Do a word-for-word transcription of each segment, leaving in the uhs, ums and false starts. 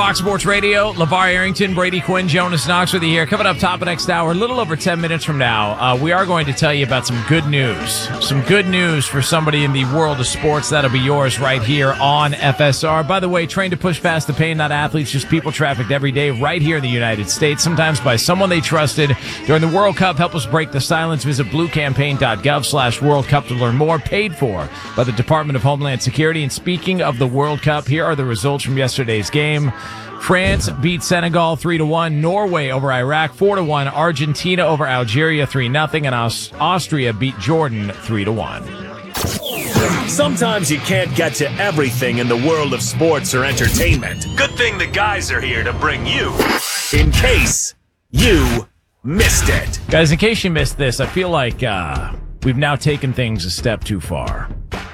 Fox Sports Radio, LeVar Arrington, Brady Quinn, Jonas Knox with you here. Coming up top of next hour, a little over ten minutes from now, uh, we are going to tell you about some good news. Some good news for somebody in the world of sports. That'll be yours right here on F S R. By the way, trained to push past the pain, not athletes, just people trafficked every day right here in the United States, sometimes by someone they trusted. During the World Cup, help us break the silence. Visit bluecampaign.gov slash World Cup to learn more. Paid for by the Department of Homeland Security. And speaking of the World Cup, here are the results from yesterday's game. France beat Senegal three to one, Norway over Iraq four to one, Argentina over Algeria three nothing, and Aus- Austria beat Jordan three to one. Sometimes you can't get to everything in the world of sports or entertainment. Good thing the guys are here to bring you, in case you missed it. Guys, in case you missed this, I feel like uh, we've now taken things a step too far.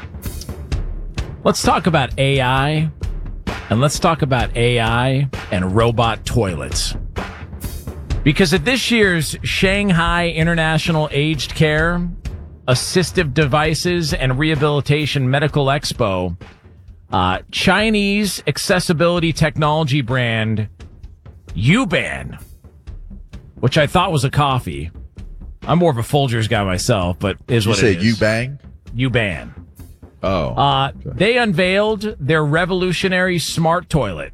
Let's talk about A I. And let's talk about A I and robot toilets. Because at this year's Shanghai International Aged Care, Assistive Devices, and Rehabilitation Medical Expo, uh, Chinese accessibility technology brand Yuban, which I thought was a coffee. I'm more of a Folgers guy myself, but is what you it is. You say Yuban? Yuban. Oh. Uh, okay. They unveiled their revolutionary smart toilet.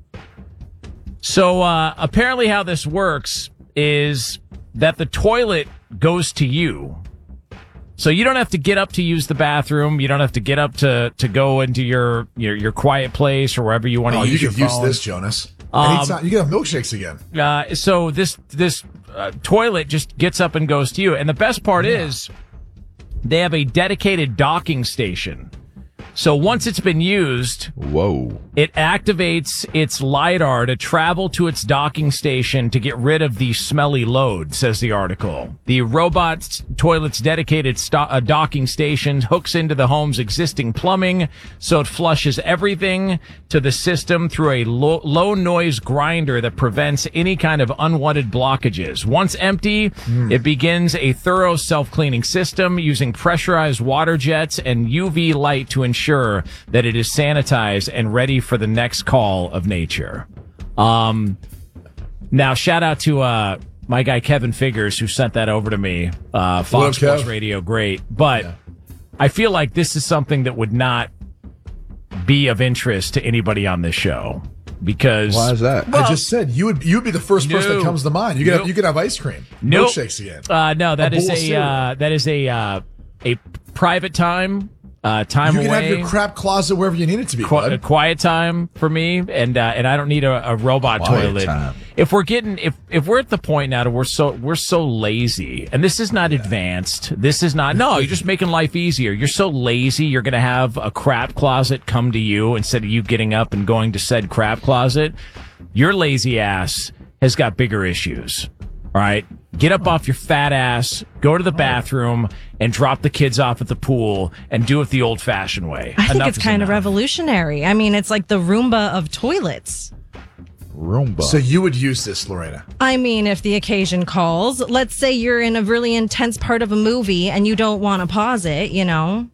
So uh, apparently how this works is that the toilet goes to you. So you don't have to get up to use the bathroom. You don't have to get up to, to go into your, your, your quiet place or wherever you want to oh, use you your could phone. use this, Jonas. Um, Anytime. You can have milkshakes again. Uh, so this this uh, toilet just gets up and goes to you. And the best part yeah. is they have a dedicated docking station. So once it's been used, whoa, it activates its LiDAR to travel to its docking station to get rid of the smelly load, says the article. The robot toilet's dedicated sto- uh, docking station hooks into the home's existing plumbing, so it flushes everything to the system through a low, low noise grinder that prevents any kind of unwanted blockages. Once empty, mm. it begins a thorough self-cleaning system using pressurized water jets and U V light to ensure Sure that it is sanitized and ready for the next call of nature. Um, now, shout out to uh, my guy Kevin Figures who sent that over to me. Uh, Fox Sports Kev. Radio, great. But yeah. I feel like this is something that would not be of interest to anybody on this show. Because why is that? Well, I just said you would you would be the first no, person that comes to mind. You could nope. have, you could have ice cream, nope. milkshakes again. Uh, no, that a is a uh, that is a uh, a private time. Uh, time you can away. have your crap closet wherever you need it to be. Qu- a quiet time for me, and uh, and I don't need a, a robot quiet toilet. Time. If we're getting, if if we're at the point now that we're so we're so lazy, and this is not yeah. advanced. This is not. No, you're just making life easier. You're so lazy. You're gonna have a crap closet come to you instead of you getting up and going to said crap closet. Your lazy ass has got bigger issues. All right, get up off your fat ass, go to the bathroom, and drop the kids off at the pool, and do it the old-fashioned way. I think Enough it's is kind enough. of revolutionary. I mean, it's like the Roomba of toilets. Roomba. So you would use this, Lorena? I mean, if the occasion calls. Let's say you're in a really intense part of a movie and you don't want to pause it, you know.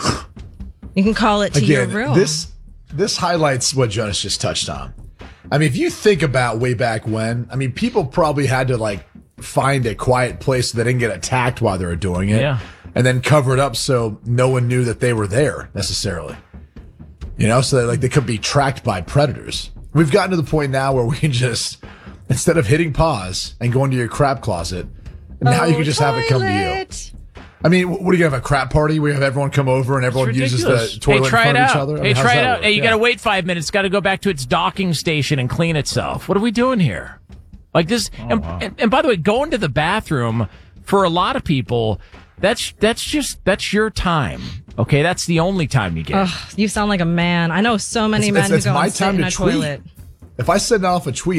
You can call it to Again, your room. This, this highlights what Jonas just touched on. I mean, if you think about way back when, I mean, people probably had to, like, find a quiet place so they didn't get attacked while they were doing it. Yeah. And then cover it up so no one knew that they were there necessarily. You know, so that, like, they could be tracked by predators. We've gotten to the point now where we can just, instead of hitting pause and going to your crap closet, now oh, you can just toilet. have it come to you. I mean, what are you going to have, a crap party where you have everyone come over and everyone uses the toilet hey, try in front it of each out. other? I Hey, mean, try it out. work? Hey, you yeah. got to wait five minutes. It's got to go back to its docking station and clean itself. What are we doing here? Like this, oh, and, wow. and, and by the way, going to the bathroom for a lot of people, that's that's just that's your time. Okay, that's the only time you get. Ugh, you sound like a man. I know so many It's, men it's, who it's go my and sit time in to a tweet. toilet. If I send off a tweet